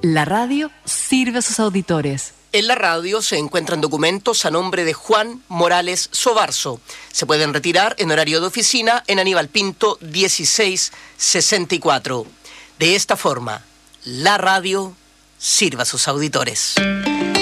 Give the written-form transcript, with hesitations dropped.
La radio sirve a sus auditores. En la radio se encuentran documentos a nombre de Juan Morales Sobarzo. Se pueden retirar en horario de oficina en Aníbal Pinto 1664. De esta forma, la radio sirve a sus auditores.